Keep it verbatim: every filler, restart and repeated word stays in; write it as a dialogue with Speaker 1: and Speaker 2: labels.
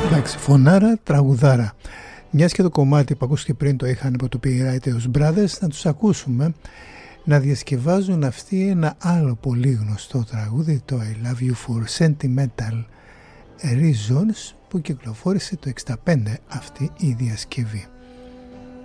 Speaker 1: Εντάξει, φωνάρα, τραγουδάρα. Μιας και το κομμάτι που ακούστηκε πριν το είχαν από το Pirateous Brothers, να τους ακούσουμε να διασκευάζουν αυτοί ένα άλλο πολύ γνωστό τραγούδι, το I Love You For Sentimental Reasons, που κυκλοφόρησε το εξήντα πέντε αυτή η διασκευή.